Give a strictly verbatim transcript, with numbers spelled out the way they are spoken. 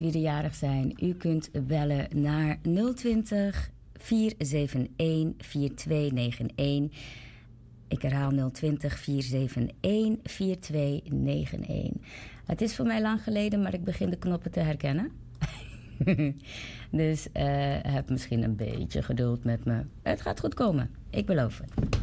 Wie er jarig zijn, u kunt bellen naar nul twintig, vier zeven een, vier twee negen een. Ik herhaal nul twintig, vier zeven een, vier twee negen een. Het is voor mij lang geleden, maar ik begin de knoppen te herkennen. Dus uh, heb misschien een beetje geduld met me. Het gaat goed komen, ik beloof het.